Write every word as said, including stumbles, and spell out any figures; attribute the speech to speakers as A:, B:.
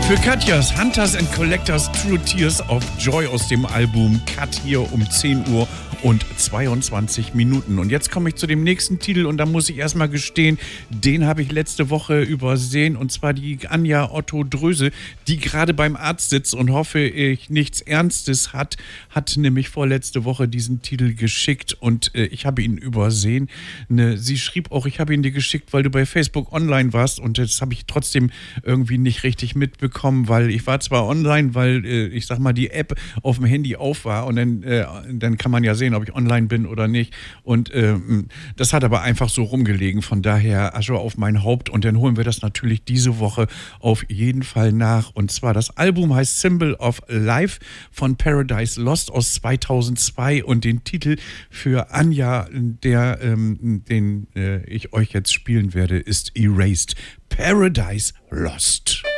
A: Für Katjas Hunters and Collectors True Tears of Joy aus dem Album Cut hier um zehn Uhr und zweiundzwanzig Minuten. Und jetzt komme ich zu dem nächsten Titel und da muss ich erstmal gestehen, den habe ich letzte Woche übersehen, und zwar die Anja Otto Dröse, die gerade beim Arzt sitzt und hoffe ich nichts Ernstes hat, hat nämlich vorletzte Woche diesen Titel geschickt und äh, ich habe ihn übersehen. Ne, sie schrieb auch, ich habe ihn dir geschickt, weil du bei Facebook online warst, und das habe ich trotzdem irgendwie nicht richtig mitbekommen, weil ich war zwar online, weil äh, ich sag mal die App auf dem Handy auf war, und dann, äh, dann kann man ja sehen, ob ich online bin oder nicht, und äh, das hat aber einfach so rumgelegen, von daher Asche auf mein Haupt, und dann holen wir das natürlich diese Woche auf jeden Fall nach, und zwar das Album heißt Symbol of Life von Paradise Lost aus zweitausendzwei, und den Titel für Anja, der ähm, den äh, ich euch jetzt spielen werde, ist Erased. Paradise Lost.